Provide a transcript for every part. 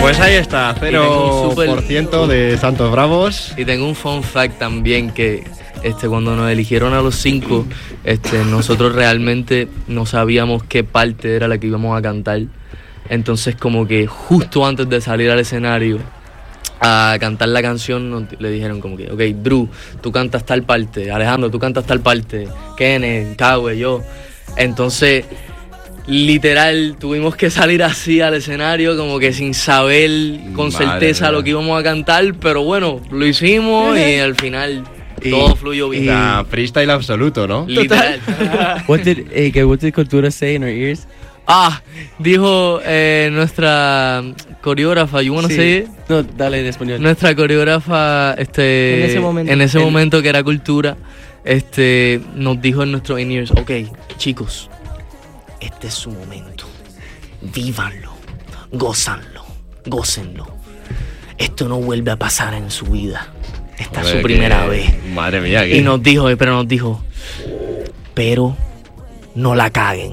Pues ahí está, 0% de Santos Bravos. Y tengo un fun fact también que cuando nos eligieron a los 5, nosotros realmente no sabíamos qué parte era la que íbamos a cantar. Entonces como que justo antes de salir al escenario a cantar la canción le dijeron como que, ok, Drew, tú cantas tal parte, Alejandro, tú cantas tal parte, Kenneth, Kawe, yo. Entonces, literal, tuvimos que salir así al escenario como que sin saber con certeza lo que íbamos a cantar, pero bueno, lo hicimos y al final todo fluyó bien. Freestyle absoluto, ¿no? Literal. What did Cultura say in our ears? Dijo nuestra coreógrafa, you wanna say it? No, dale en español. Nuestra coreógrafa, en ese momento que era Cultura, nos dijo en nuestros in-ears, ok, chicos, este es su momento, vívanlo, gócenlo. Esto no vuelve a pasar en su vida. Esta es su primera vez. Madre mía, ¿qué? Y nos dijo, pero no la caguen.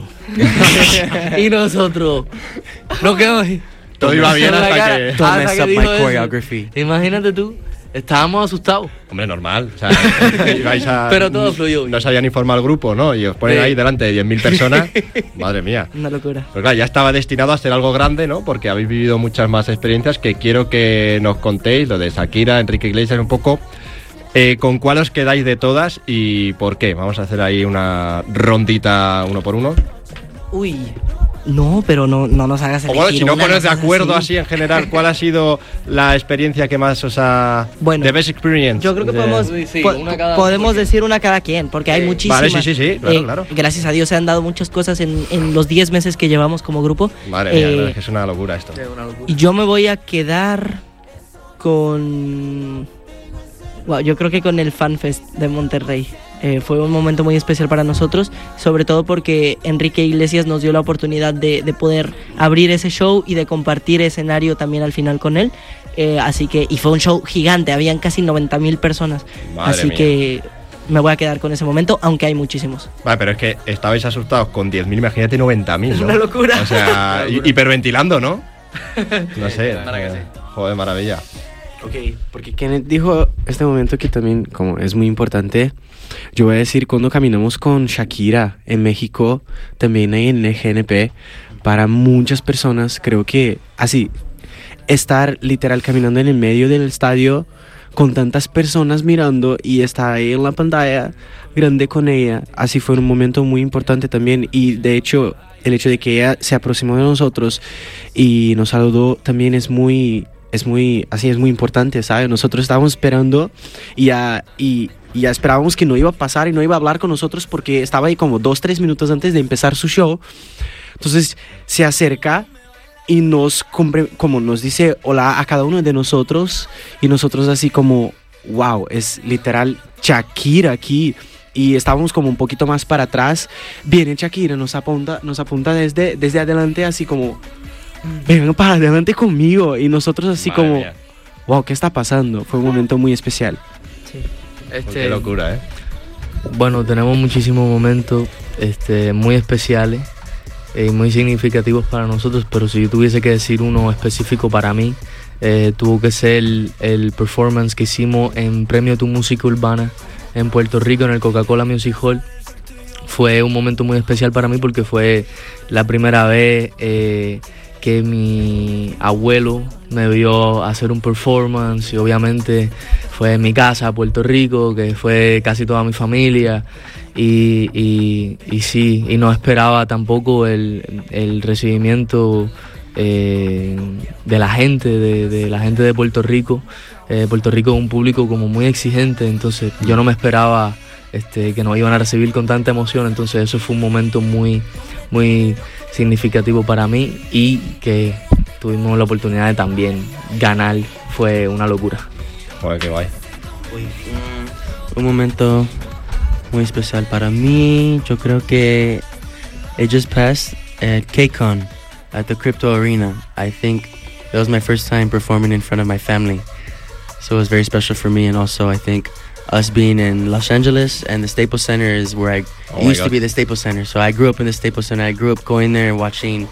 Y nosotros, no que todo iba bien hasta que... Don't mess up my choreography. Imagínate tú, estábamos asustados. Hombre, normal. O sea, ibais a... Pero todo fluyó bien. No sabía ni formar el grupo, ¿no? Y os ponen ahí delante de 10.000 personas. Madre mía. Una locura. Pues claro, ya estaba destinado a ser algo grande, ¿no? Porque habéis vivido muchas más experiencias que quiero que nos contéis, lo de Shakira, Enrique Iglesias, un poco. ¿Con cuál os quedáis de todas y por qué? Vamos a hacer ahí una rondita uno por uno. Uy, no, pero no nos hagas elegir. O bueno, si no pones de acuerdo así en general, ¿cuál ha sido la experiencia que más os ha... Bueno, the best experience? Yo creo que podemos decir una cada quien, porque hay muchísimas. Vale, sí, claro. Gracias a Dios se han dado muchas cosas en los 10 meses que llevamos como grupo. Madre mía, es una locura esto. Y yo me voy a quedar con... Wow, yo creo que con el FanFest de Monterrey. Fue un momento muy especial para nosotros, sobre todo porque Enrique Iglesias nos dio la oportunidad de poder abrir ese show y de compartir escenario también al final con él. Así que, y fue un show gigante, habían casi 90,000 personas. Madre así mía. que me voy a quedar con ese momento, aunque hay muchísimos. Vale, pero es que estabais asustados con 10.000, imagínate 90.000, ¿no? Es una locura. O sea, hiperventilando, ¿no? No sé. Joder, maravilla. Ok, porque Kenneth dijo este momento que también como es muy importante. Yo voy a decir, cuando caminamos con Shakira en México, también ahí en el GNP, para muchas personas creo que así, estar literal caminando en el medio del estadio con tantas personas mirando y estar ahí en la pantalla grande con ella, así fue un momento muy importante también. Y de hecho, el hecho de que ella se aproximó de nosotros y nos saludó también es muy importante, ¿sabes? Nosotros estábamos esperando y ya esperábamos que no iba a pasar y no iba a hablar con nosotros porque estaba ahí como 2-3 minutos antes de empezar su show. Entonces se acerca y como nos dice hola a cada uno de nosotros y nosotros así como wow, es literal Shakira aquí. Y estábamos como un poquito más para atrás. Viene Shakira, nos apunta desde adelante así como vengan para adelante conmigo. Y nosotros así Madre como mía. wow, ¿qué está pasando? Fue un momento muy especial. Sí. Qué locura, ¿eh? Bueno, tenemos muchísimos momentos muy especiales y muy significativos para nosotros, pero si yo tuviese que decir uno específico para mí, tuvo que ser el performance que hicimos en Premio Tu Música Urbana en Puerto Rico, en el Coca-Cola Music Hall. Fue un momento muy especial para mí porque fue la primera vez que mi abuelo me vio hacer un performance y obviamente fue en mi casa, Puerto Rico, que fue casi toda mi familia y sí, y no esperaba tampoco el recibimiento de la gente, de la gente de Puerto Rico. Puerto Rico es un público como muy exigente, entonces yo no me esperaba que nos iban a recibir con tanta emoción, entonces eso fue un momento muy, muy significativo para mí y que tuvimos la oportunidad de también ganar, fue una locura. Joder, qué guay. Un momento muy especial para mí, yo creo que it just passed at KCON at the Crypto Arena. I think it was my first time performing in front of my family, so it was very special for me. And also I think us being in Los Angeles and the Staples Center is where I used to be the Staples Center, so I grew up in the Staples Center. I grew up going there and watching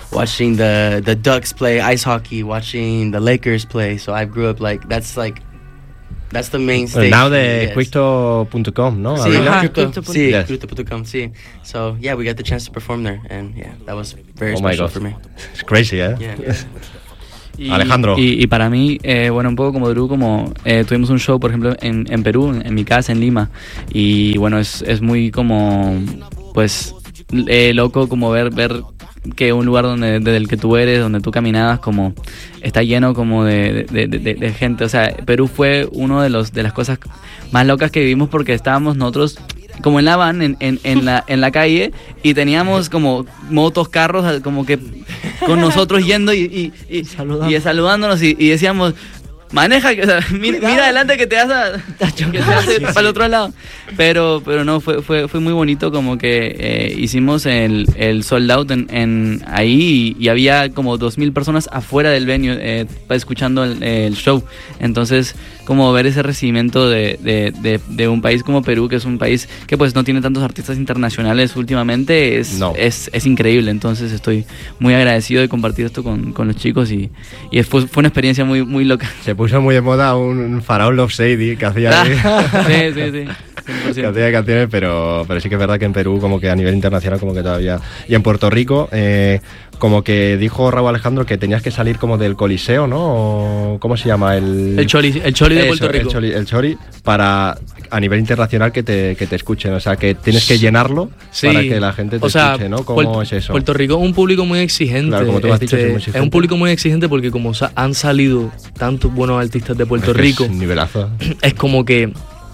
watching the Ducks play ice hockey, watching the Lakers play. So I grew up that's the main stage. Now the crypto.com, ¿no? Sí, Crypto. sí, Yes. crypto.com, sí. So yeah, we got the chance to perform there, and yeah, that was very Oh my special God. for me. It's crazy, ¿eh? Yeah. Alejandro. Y para mí, bueno, un poco como Drew, tuvimos un show, por ejemplo, en Perú, en mi casa, en Lima. Y bueno, es muy como, pues, loco como ver que un lugar desde el que tú eres, donde tú caminabas, como está lleno como de gente. O sea, Perú fue uno de las cosas más locas que vivimos, porque estábamos nosotros como en la van, en la calle, y teníamos como motos, carros, como que con nosotros yendo y saludándonos, y decíamos, maneja, o sea, mira adelante que te vas para el otro lado. Pero no, fue muy bonito, como que hicimos el sold out en ahí, y había como 2,000 personas afuera del venue escuchando el show. Entonces, como ver ese recibimiento de un país como Perú, que es un país que pues no tiene tantos artistas internacionales últimamente, es increíble. Entonces estoy muy agradecido de compartir esto con los chicos, y fue una experiencia muy, muy loca. Se puso muy de moda un faraón Love Shady que hacía sí. 100%. que hacía canciones, pero sí que es verdad que en Perú, como que a nivel internacional, como que todavía. Y en Puerto Rico, como que dijo Raúl Alejandro que tenías que salir como del Coliseo, ¿no? O, ¿cómo se llama? El Choli de Puerto Rico. El Choli, para a nivel internacional que te escuchen. O sea, que tienes que llenarlo para que la gente te escuche, ¿no? ¿Cómo es eso? Puerto Rico es un público muy exigente. Claro, como tú has dicho, es muy exigente. Es un público muy exigente porque como han salido tantos buenos artistas de Puerto Rico, es un nivelazo. Es como que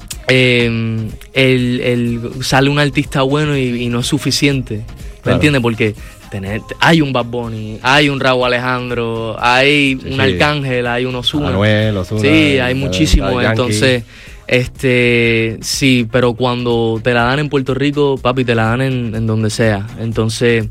sale un artista bueno y no es suficiente. ¿Me Claro. entiendes? Porque hay un Bad Bunny, hay un Raúl Alejandro, hay un Arcángel, hay un Ozuna. Manuel, Ozuna. Sí, hay muchísimos. Yankee. Entonces, sí, pero cuando te la dan en Puerto Rico, papi, te la dan en donde sea. Entonces,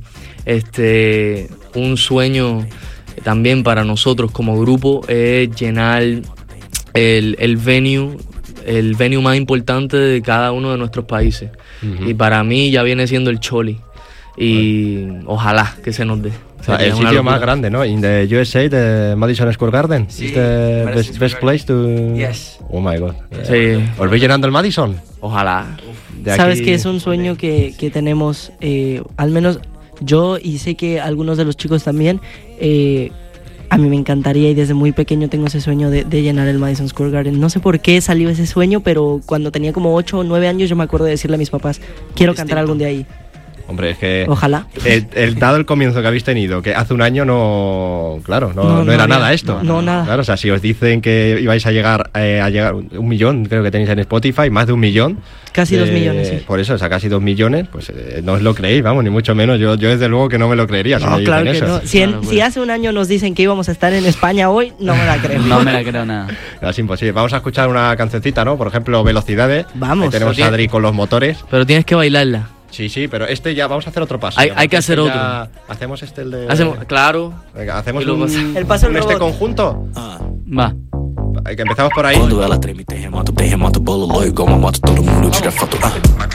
un sueño también para nosotros como grupo es llenar el venue más importante de cada uno de nuestros países. Uh-huh. Y para mí ya viene siendo el Choli. Y ojalá que se nos dé. O sea, el sitio más grande, ¿no? In the USA, the Madison Square Garden. Sí, is the best place to... Yes. Oh my God. Sí. ¿Os veis llenando el Madison? Ojalá. Sabes que es un sueño que tenemos, al menos yo, y sé que algunos de los chicos también. A mí me encantaría, y desde muy pequeño tengo ese sueño de llenar el Madison Square Garden. No sé por qué salió ese sueño, pero cuando tenía como 8 o 9 años yo me acuerdo de decirle a mis papás, quiero cantar algún día ahí. Hombre, es que... Ojalá. Dado el comienzo que habéis tenido, que hace un año no era nada esto. No, nada. Claro, o sea, si os dicen que ibais a llegar 1 millón, creo que tenéis en Spotify, más de 1 millón. Casi 2 millones, sí. Por eso, o sea, casi 2 millones, pues no os lo creéis, vamos, ni mucho menos. Yo desde luego que no me lo creería. No, si claro que eso. no. Si hace un año nos dicen que íbamos a estar en España hoy, no me la creo. No me la creo nada. Es imposible. Vamos a escuchar una cancioncita, ¿no? Por ejemplo, Velocidades. Vamos. Ahí tenemos a Adri con los motores. Pero tienes que bailarla. Sí, pero ya vamos a hacer otro paso. Hay que hacer otro. Hacemos el de... Claro. Venga, hacemos el paso del robot. conjunto. Va. Que empezamos por ahí. Quando ela treme, tem remoto bolo loiro, igual uma moto, todo mundo tira foto.